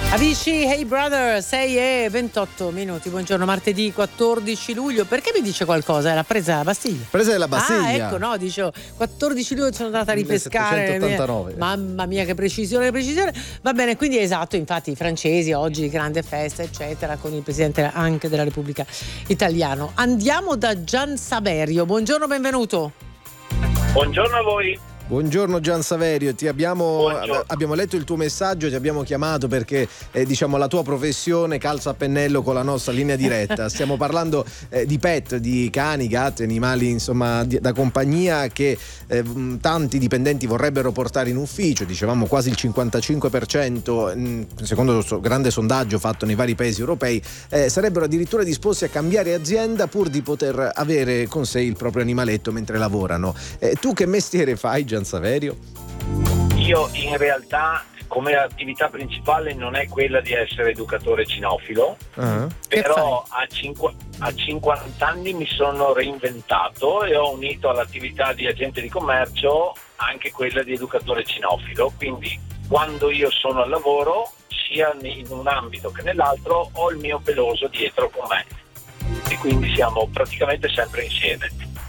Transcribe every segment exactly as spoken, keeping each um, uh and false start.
Amici, hey brother, sei e ventotto minuti, buongiorno, martedì quattordici luglio. Perché mi dice qualcosa? Era presa della Bastiglia? Presa della Bastiglia? Ah, ecco, no, dicevo, quattordici luglio sono andata a ripescare. millesettecentottantanove. Mamma mia, che precisione, che precisione. Va bene, quindi esatto, infatti i francesi oggi, grande festa, eccetera, con il Presidente anche della Repubblica Italiano. Andiamo da Gian Saverio, buongiorno, benvenuto. Buongiorno a voi. Buongiorno Gian Saverio, ti abbiamo, Buongiorno. abbiamo letto il tuo messaggio, ti abbiamo chiamato perché eh, diciamo la tua professione calza a pennello con la nostra linea diretta. Stiamo parlando eh, di pet, di cani, gatti, animali insomma di, da compagnia che eh, tanti dipendenti vorrebbero portare in ufficio. Dicevamo quasi il cinquantacinque per cento, mh, secondo questo grande sondaggio fatto nei vari paesi europei, eh, sarebbero addirittura disposti a cambiare azienda pur di poter avere con sé il proprio animaletto mentre lavorano. Eh, tu che mestiere fai, Gian Saverio? Io in realtà come attività principale non è quella di essere educatore cinofilo, Uh-huh. però a, cinqu- a cinquanta anni mi sono reinventato e ho unito all'attività di agente di commercio anche quella di educatore cinofilo, quindi quando io sono al lavoro, sia in un ambito che nell'altro, ho il mio peloso dietro con me e quindi siamo praticamente sempre insieme.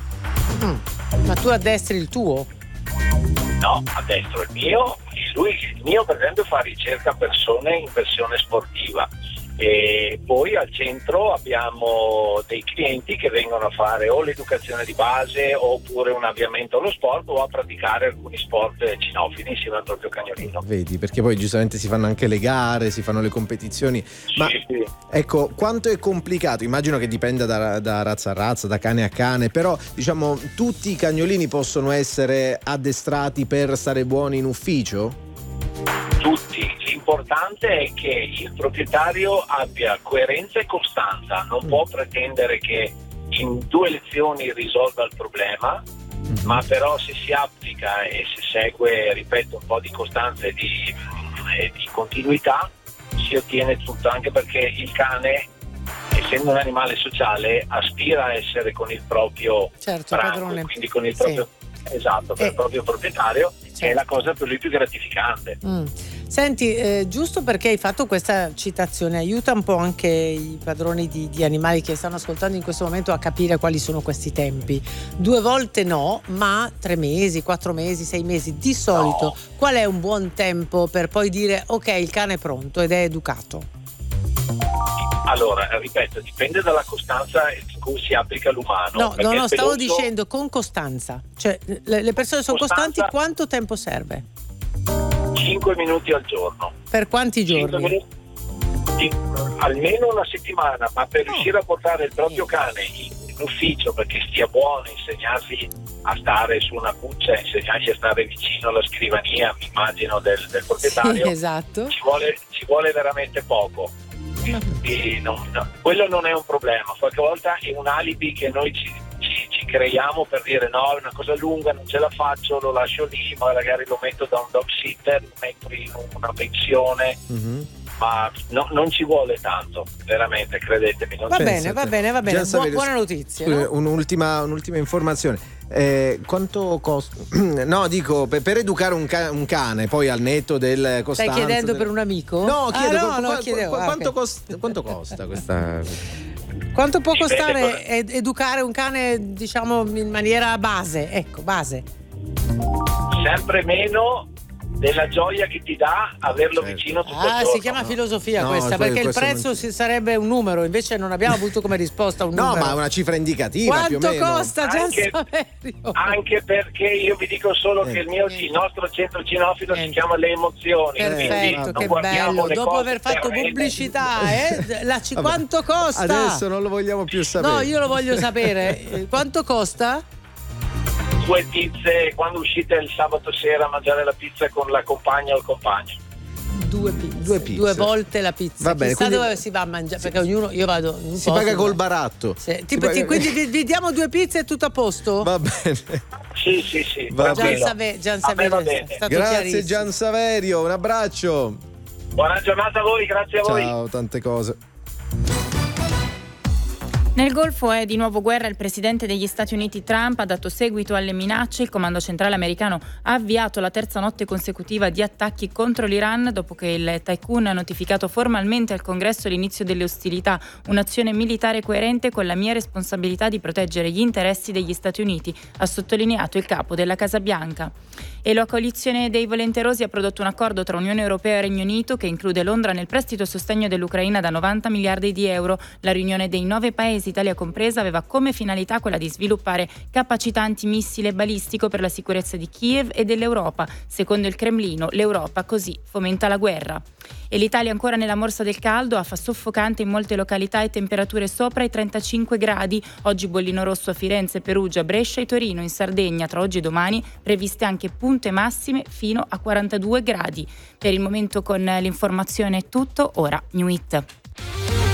Mm. Ma tu addestri il tuo? No, a destra il mio, e lui il mio per esempio fa ricerca persone in versione sportiva e poi al centro abbiamo dei clienti che vengono a fare o l'educazione di base oppure un avviamento allo sport o a praticare alcuni sport cinofili insieme al proprio cagnolino. Vedi, perché poi giustamente si fanno anche le gare, si fanno le competizioni, ma Sì, sì. ecco, quanto è complicato? Immagino che dipenda da, da razza a razza, da cane a cane, però diciamo tutti i cagnolini possono essere addestrati per stare buoni in ufficio? Tutti. L'importante è che il proprietario abbia coerenza e costanza, non Mm. può pretendere che in due lezioni risolva il problema, Mm. ma però se si applica e se segue, ripeto, un po' di costanza e di, e di continuità si ottiene tutto, anche perché il cane, essendo un animale sociale, aspira a essere con il proprio Certo, branco, padrone. quindi con il Sì. proprio esatto, per Eh. il proprio proprietario, che è Certo. la cosa per lui più gratificante. Mm. Senti, eh, giusto perché hai fatto questa citazione, aiuta un po' anche i padroni di, di animali che stanno ascoltando in questo momento a capire quali sono questi tempi. Due volte no, ma tre mesi, quattro mesi, sei mesi. Di solito, No. qual è un buon tempo per poi dire ok, il cane è pronto ed è educato? Allora, ripeto, dipende dalla costanza in cui si applica l'umano. No, perché no, no, il stavo peloso- dicendo con costanza. Cioè, le, le persone sono Costanza- costanti, quanto tempo serve? cinque minuti al giorno. Per quanti cinque giorni? minuti, di- almeno una settimana, ma per No. riuscire a portare il proprio cane in, in ufficio perché stia buono, insegnarsi a stare su una cuccia, insegnargli a stare vicino alla scrivania, mi immagino, del, del Sì, proprietario, esatto. ci vuole, ci vuole veramente poco. E non- no, quello non è un problema, qualche volta è un alibi che noi ci, ci- ci creiamo per dire no, è una cosa lunga, non ce la faccio, lo lascio lì, magari lo metto da un dog sitter, lo metto in una pensione, Mhm. ma no- non ci vuole tanto, veramente, credetemi. Non Va c'è- bene, Pensa va te. bene, va bene. Gian Bu- Saverio, buona notizia. scusa, No? un'ultima, un'ultima informazione. Eh, quanto costa? No, dico per, per educare un, ca- un cane, poi al netto del costanza. Stai chiedendo del- per un amico? No, chiedo Ah, no, qua- no, qua- chiedevo. qua- Ah, quanto, ok. costa, quanto costa questa? Quanto può Dipende costare cosa- ed- educare un cane, diciamo, in maniera base? Ecco, base. sempre meno della gioia che ti dà averlo Certo. vicino tutto il Ah, giorno. si chiama filosofia No, questa, poi perché il questo prezzo non- si sarebbe un numero, invece non abbiamo avuto come risposta un No, numero. ma una cifra indicativa più o Quanto meno. costa Gian Anche- Saverio? Anche perché io vi dico solo Eh. che il, mio, il nostro centro cinofilo si Eh. chiama Le Emozioni. quindi Perfetto, non che guardiamo bello. le Dopo cose aver fatto terrene. pubblicità, eh? La ci- Vabbè, quanto costa? Adesso non lo vogliamo più sapere. No, io lo voglio sapere. Eh, Quanto costa? Due pizze quando uscite il sabato sera a mangiare la pizza con la compagna o il compagno. Due pizze. Due pizze. Due volte la pizza. Va bene, Chissà quindi- dove si va a mangiare, perché ognuno, io vado in un Si posto paga col dove- baratto. Sì, Si tipo, paga- ti- quindi vi, vi diamo due pizze e tutto a posto? Va bene. Sì, sì, sì. Va tranquillo. Gian, Save- Gian A me va Saverio è bene. stato Grazie chiarissimo. Gian Saverio, un abbraccio. Buona giornata a voi, grazie a voi. Ciao, tante cose. Nel Golfo è di nuovo guerra. Il presidente degli Stati Uniti Trump ha dato seguito alle minacce. Il comando centrale americano ha avviato la terza notte consecutiva di attacchi contro l'Iran dopo che il tycoon ha notificato formalmente al Congresso l'inizio delle ostilità, un'azione militare coerente con la mia responsabilità di proteggere gli interessi degli Stati Uniti, ha sottolineato il capo della Casa Bianca. E la coalizione dei volenterosi ha prodotto un accordo tra Unione Europea e Regno Unito che include Londra nel prestito a sostegno dell'Ucraina da novanta miliardi di euro. La riunione dei nove paesi, Italia compresa, aveva come finalità quella di sviluppare capacità antimissile balistico per la sicurezza di Kiev e dell'Europa. Secondo il Cremlino, l'Europa così fomenta la guerra. E l'Italia ancora nella morsa del caldo, afa soffocante in molte località e temperature sopra i trentacinque gradi. Oggi bollino rosso a Firenze, Perugia, Brescia e Torino. In Sardegna tra oggi e domani previste anche punte massime fino a quarantadue gradi. Per il momento con l'informazione è tutto, ora New Hit.